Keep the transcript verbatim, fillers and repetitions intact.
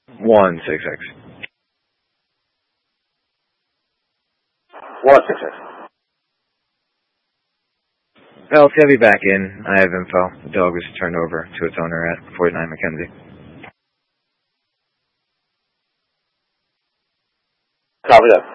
One six six. One six six. Well, it's gonna be back in. I have info. The dog was turned over to its owner at forty-nine Mackenzie. Copy that.